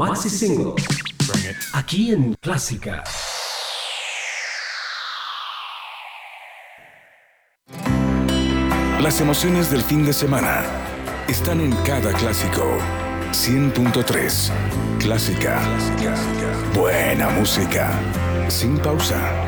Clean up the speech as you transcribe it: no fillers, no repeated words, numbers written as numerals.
Maxi Single. Aquí en Clásica. Las emociones del fin de semana están en cada clásico. 100.3 Clásica. Buena música. Sin pausa.